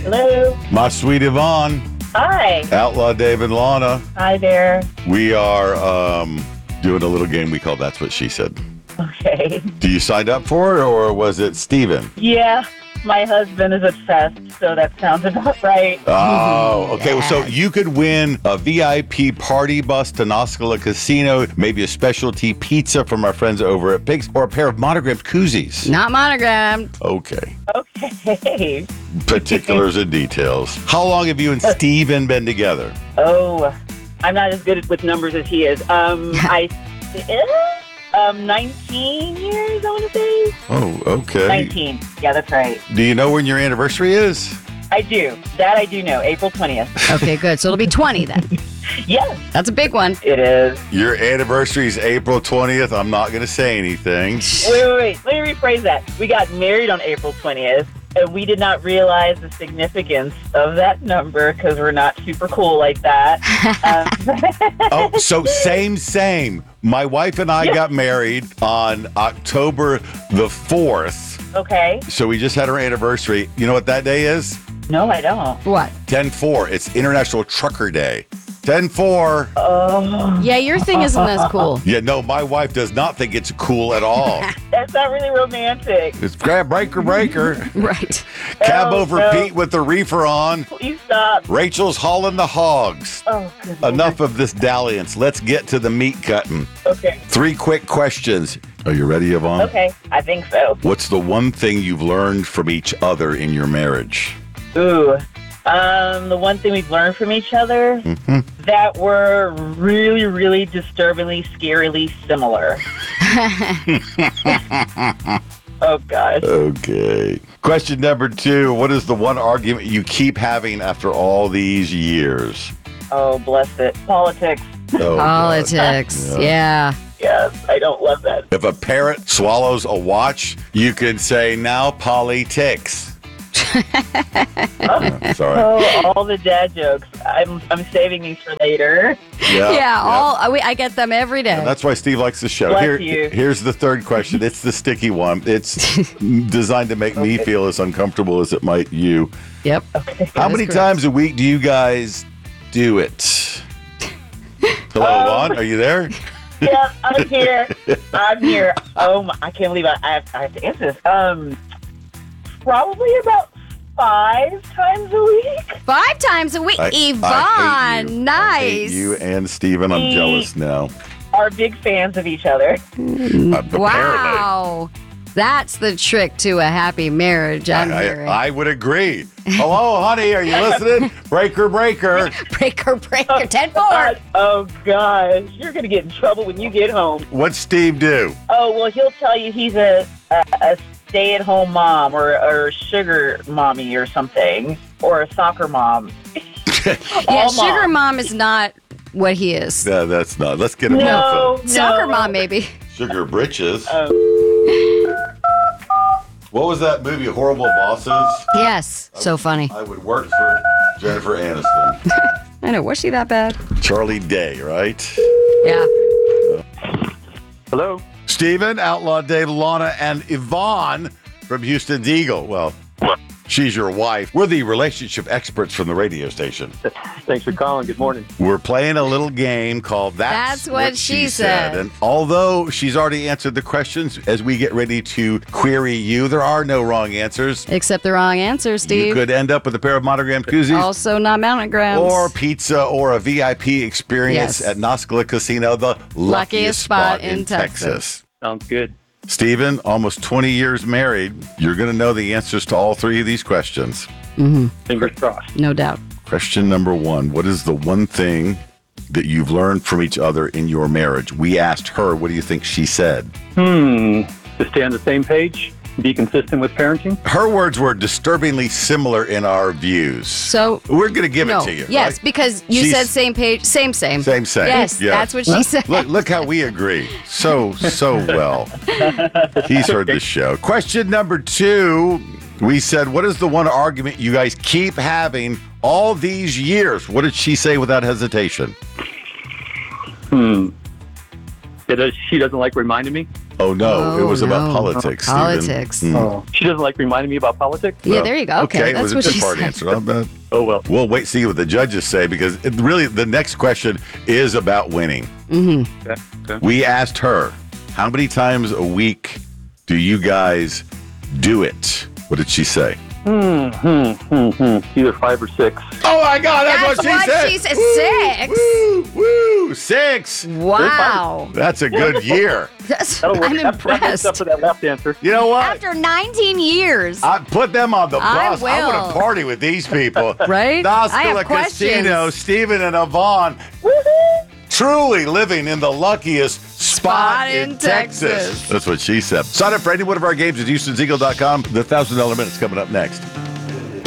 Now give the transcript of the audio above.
Hello. My sweet Yvonne. Hi. Outlaw Dave and Lana. Hi there. We are doing a little game we call That's What She Said. Okay. Do you sign up for it, or was it Steven? Yeah, my husband is obsessed, so that sounds about right. Oh, okay. Well, so you could win a VIP party bus to Noscala Casino, maybe a specialty pizza from our friends over at Pigs, or a pair of monogrammed koozies. Not monogrammed. Okay. Okay. Particulars and details. How long have you and Steven been together? Oh, I'm not as good with numbers as he is. 19 years, I want to say. Oh, okay. 19. Yeah, that's right. Do you know when your anniversary is? I do. That I do know. April 20th. Okay, good. So it'll be 20 then. Yes, That's a big one. it is. Your anniversary is April 20th. I'm not going to say anything. Wait. Let me rephrase that. We got married on April 20th, and we did not realize the significance of that number because we're not super cool like that. Oh, so same. My wife and I got married on October the 4th. Okay. So we just had our anniversary. You know what that day is? No, I don't. What? 10/4. It's International Trucker Day. 10/4. Oh, Yeah, your thing isn't as cool. Yeah, no, my wife does not think it's cool at all. that's not really romantic. It's grab breaker. Right. Cab Oh, over no. Pete with the reefer on. Please stop. Rachel's hauling the hogs. Oh, good Enough of this dalliance. Let's get to the meat cutting. Lord. Okay. 3 quick questions. Are you ready, Yvonne? Okay, I think so. What's the one thing you've learned from each other in your marriage? Ooh. The one thing we've learned from each other, that we're really, really disturbingly, scarily similar. Oh, gosh. Okay. Question number 2. What is the one argument you keep having after all these years? Oh, bless it. Politics. Oh, Politics. God. Yeah. Yes, I don't love that. If a parrot swallows a watch, you could say, now Polly ticks. Sorry. Oh, all the dad jokes. I'm saving these for later. Yeah, I get them every day. And that's why Steve likes the show. Bless you. Here's the third question. It's the sticky one. It's designed to make me feel as uncomfortable as it might you. Yep. Okay. How That is many correct. times a week do you guys do it? Hello, Vaughn. Are you there? Yeah, I'm here. Oh, my, I can't believe I have to answer this. Probably about 5 times a week. 5 times a week. Yvonne, I hate you. nice. I hate you and Steven. I'm jealous now. Are big fans of each other. Apparently. Wow. That's the trick to a happy marriage, I'm hearing. I would agree. Hello, honey. Are you listening? Breaker. breaker, 10-4. Oh, gosh. You're going to get in trouble when you get home. What's Steve do? Oh, well, he'll tell you he's a stay-at-home mom or sugar mommy or something, or a soccer mom. Yeah, sugar mom is not what he is. No, that's not. Let's get him No, off no. Soccer mom, maybe. Sugar britches. Oh. What was that movie, Horrible Bosses? Yes, so funny. I would work for Jennifer Aniston. I know, was she that bad? Charlie Day, right? Yeah. Hello. Steven, Outlaw Dave, Lana, and Yvonne from Houston's Eagle. Well, she's your wife. We're the relationship experts from the radio station. Thanks for calling. Good morning. We're playing a little game called That's What She Said. And although she's already answered the questions, as we get ready to query you, there are no wrong answers. Except the wrong answer, You Steve. could end up with a pair of monogrammed koozies. Also not monograms. Or pizza or a VIP experience Yes. at Noscala Casino, the luckiest spot in Texas. Sounds good. Steven, almost 20 years married. You're going to know the answers to all 3 of these questions. Fingers crossed. No doubt. Question number 1. What is the one thing that you've learned from each other in your marriage? We asked her, what do you think she said? To stay on the same page, be consistent with parenting. Her words were disturbingly similar in our views. So We're going to give no. it to you. Yes, right? because you She's- said same page, same. Same. Yes, Yeah. that's what she said. Look how we agree. So well. He's heard the show. Question number 2. We said, what is the one argument you guys keep having all these years? What did she say without hesitation? She doesn't like reminding me. Oh, no. It was about no. politics, Stephen. Politics. Mm. She doesn't like reminding me about politics? Yeah, there you go. Okay, it was that's a what she two-part said. answer. I'll bet. Oh, well. We'll wait see what the judges say because really the next question is about winning. Okay. We asked her, how many times a week do you guys do it? What did she say? Either 5 or 6. Oh my God, that's what she said. She said. 6. Woo, 6. Wow. That's a good year. That'll work. I'm That makes impressed. up for that left answer. You know what? After 19 years. I put them on the I bus. I want will. to party with these people. Right? Nostra I have La Casino, questions. Stephen and Yvonne. Truly living in the luckiest spot in Texas. That's what she said. Sign up for any one of our games at Houston'sEagle.com. The $1,000 Minute's coming up next.